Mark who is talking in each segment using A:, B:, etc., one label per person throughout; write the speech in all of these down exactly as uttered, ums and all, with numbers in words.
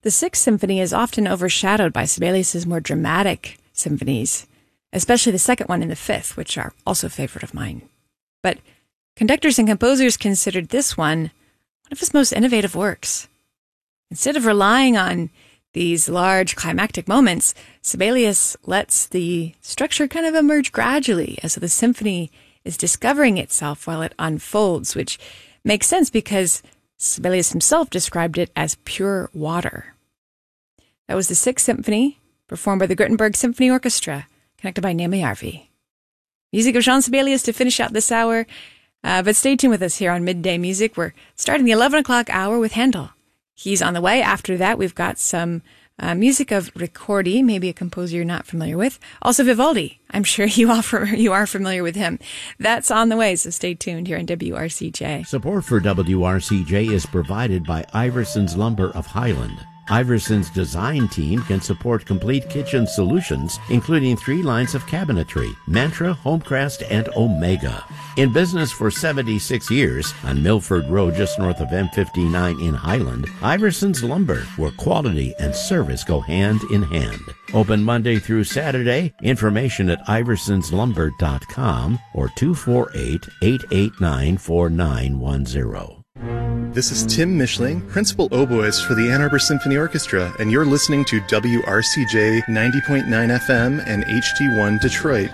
A: The Sixth Symphony is often overshadowed by Sibelius's more dramatic symphonies, especially the second one and the fifth, which are also a favorite of mine. But conductors and composers considered this one one of his most innovative works. Instead of relying on these large climactic moments, Sibelius lets the structure kind of emerge gradually as the symphony is discovering itself while it unfolds, which makes sense because Sibelius himself described it as pure water. That was the Sixth Symphony, performed by the Gothenburg Symphony Orchestra, conducted by Naomi Arvi. Music of Jean Sibelius to finish out this hour, uh, but stay tuned with us here on Midday Music. We're starting the eleven o'clock hour with Handel. He's on the way. After that, we've got some uh, music of Ricordi, maybe a composer you're not familiar with. Also Vivaldi. I'm sure you, all you are familiar with him. That's on the way, so stay tuned here on W R C J.
B: Support for W R C J is provided by Iverson's Lumber of Highland. Iverson's design team can support complete kitchen solutions, including three lines of cabinetry, Mantra, Homecrest, and Omega. In business for seventy-six years on Milford Road, just north of M fifty-nine in Highland, Iverson's Lumber, where quality and service go hand in hand. Open Monday through Saturday. Information at iversons lumber dot com or two four eight, eight eight nine, four nine one zero.
C: This is Tim Mischling, Principal Oboist for the Ann Arbor Symphony Orchestra, and you're listening to W R C J ninety point nine F M and H T one Detroit.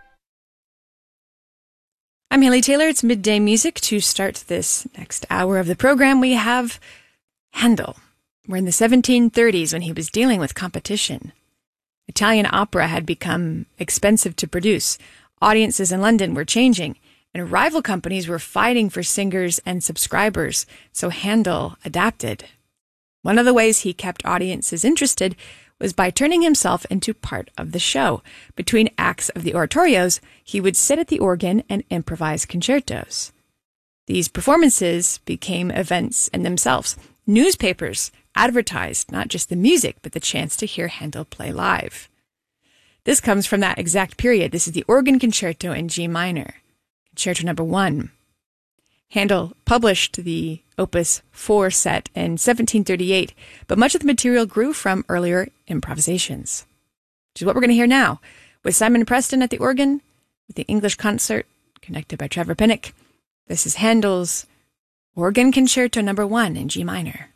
A: I'm Haley Taylor. It's Midday Music. To start this next hour of the program, we have Handel. We're in the seventeen thirties when he was dealing with competition. Italian opera had become expensive to produce. Audiences in London were changing, and rival companies were fighting for singers and subscribers, so Handel adapted. One of the ways he kept audiences interested was by turning himself into part of the show. Between acts of the oratorios, he would sit at the organ and improvise concertos. These performances became events in themselves. Newspapers advertised not just the music, but the chance to hear Handel play live. This comes from that exact period. This is the organ concerto in G minor. Concerto number one. Handel published the Opus four set in seventeen thirty-eight, but much of the material grew from earlier improvisations, which is what we're going to hear now, with Simon Preston at the organ, with the English concert, conducted by Trevor Pinnock. This is Handel's Organ Concerto number one in G minor.